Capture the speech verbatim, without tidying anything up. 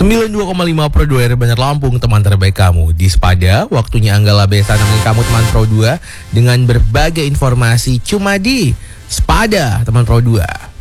sembilan puluh dua koma lima Pro dua R Bandar Lampung, teman terbaik kamu. Di Spada, waktunya Anggala Besa nemenin kamu teman Pro dua dengan berbagai informasi cuma di Spada, teman Pro dua.